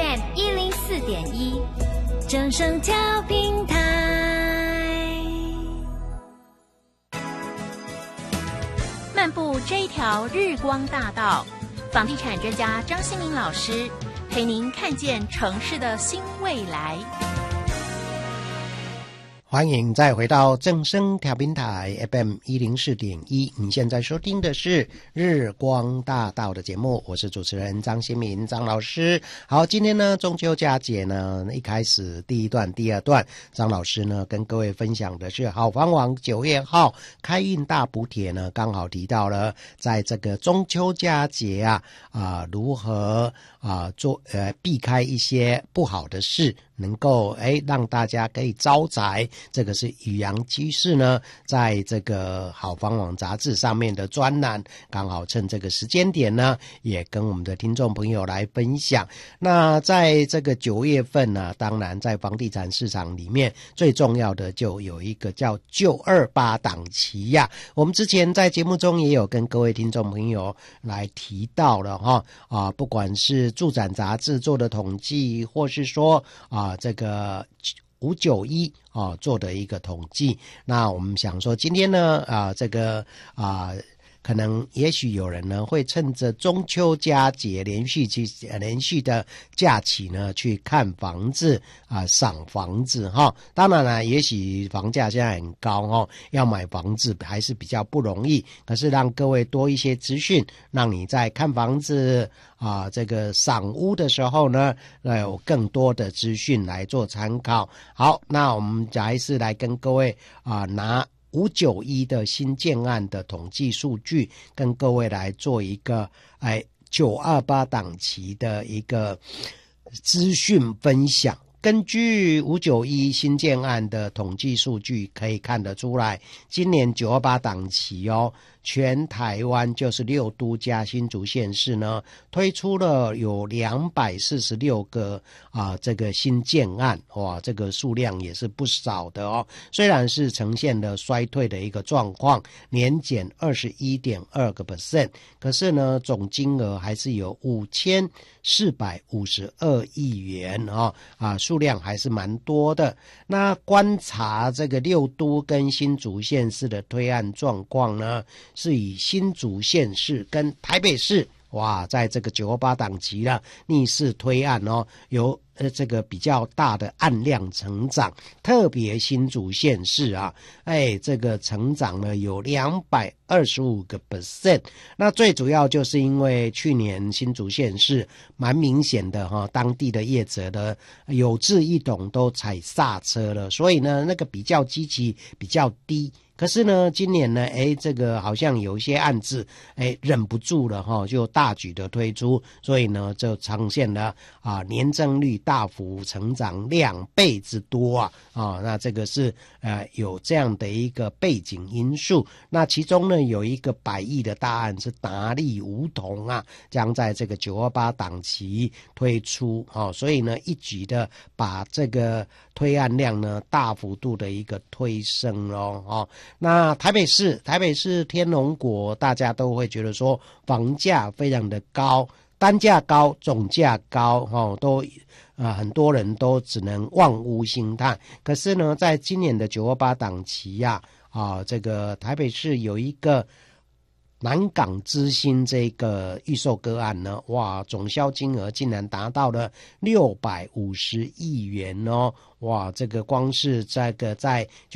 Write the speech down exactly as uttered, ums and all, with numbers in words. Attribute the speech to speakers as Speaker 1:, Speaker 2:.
Speaker 1: M 一零四点一，正声调频台。漫步这一条日光大道，房地产专家张新民老师陪您看见城市的新未来。
Speaker 2: 欢迎再回到正声调频台 F M 一零四点一，你现在收听的是日光大道的节目，我是主持人张新民张老师。好，今天呢中秋佳节呢，一开始第一段第二段张老师呢跟各位分享的是好房网九月号开运大补帖呢，刚好提到了在这个中秋佳节啊啊、呃、如何啊做呃避开一些不好的事，能够诶让大家可以招财。这个是宇阳居士呢在这个好房网杂志上面的专栏，刚好趁这个时间点呢也跟我们的听众朋友来分享。那在这个九月份呢，当然在房地产市场里面最重要的就有一个叫九二八档期呀、啊、我们之前在节目中也有跟各位听众朋友来提到了哈啊，不管是住展杂志做的统计，或是说啊这个五九一啊做的一个统计，那我们想说今天呢啊这个啊可能也许有人呢会趁着中秋佳节连续去连续的假期呢去看房子啊赏房子哈。当然了，也许房价现在很高哦，要买房子还是比较不容易，可是让各位多一些资讯，让你在看房子啊这个赏屋的时候呢呃有更多的资讯来做参考。好，那我们还是来跟各位啊拿五九一的新建案的统计数据，跟各位来做一个哎九二八档期的一个资讯分享。根据五九一新建案的统计数据可以看得出来，今年九二八档期哦，全台湾就是六都加新竹县市呢推出了有两百四十六个啊这个新建案，哇，这个数量也是不少的哦。虽然是呈现了衰退的一个状况，年减 二十一点二个 percent， 可是呢总金额还是有五千四百五十二亿元哦啊，数量还是蛮多的。那观察这个六都跟新竹县市的推案状况呢，是以新竹县市跟台北市哇，在这个九二八档期了逆势推案哦，有呃这个比较大的案量成长，特别新竹县市啊，哎，这个成长呢有两百二十五个 percent。那最主要就是因为去年新竹县市蛮明显的哈、哦，当地的业者的有志一同都踩刹车了，所以呢那个比较基期比较低。可是呢，今年呢，哎，这个好像有一些案子，哎，忍不住了哈，就大举的推出，所以呢，就呈现了啊年增率大幅成长两倍之多啊啊，那这个是呃有这样的一个背景因素。那其中呢，有一个百亿的大案是达利梧桐啊，将在这个九二八档期推出哦，所以呢，一举的把这个推案量呢大幅度的一个推升咯哦。那台北市台北市天龙国，大家都会觉得说房价非常的高，单价高，总价高哦，都啊、呃、很多人都只能望屋兴叹。可是呢，在今年的九二八档期呀、啊，啊，这个台北市有一个南港之星这个预售个案呢，哇，总销金额竟然达到了六百五十亿元哦，哇，这个光是这个在